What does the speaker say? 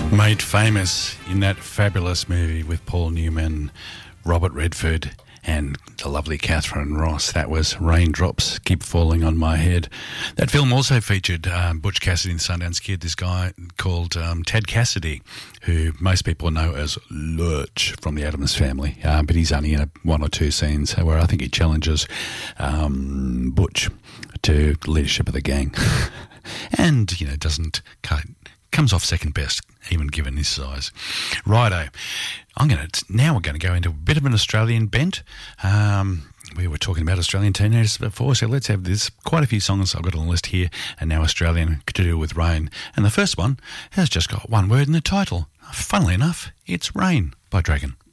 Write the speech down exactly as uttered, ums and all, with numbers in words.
Made famous in that fabulous movie with Paul Newman, Robert Redford and the lovely Catherine Ross. That was Raindrops Keep Falling on My Head. That film also featured um, Butch Cassidy and the Sundance Kid, this guy called um, Ted Cassidy, who most people know as Lurch from the Addams Family, uh, but he's only in a, one or two scenes where I think he challenges um, Butch to leadership of the gang. And, you know, doesn't cut, comes off second best, even given his size. Righto. I'm going to, now we're going to go into a bit of an Australian bent. Um, we were talking about Australian teenagers before, so let's have this. Quite a few songs I've got on the list here, and now Australian to do with rain. And the first one has just got one word in the title. Funnily enough, it's Rain by Dragon.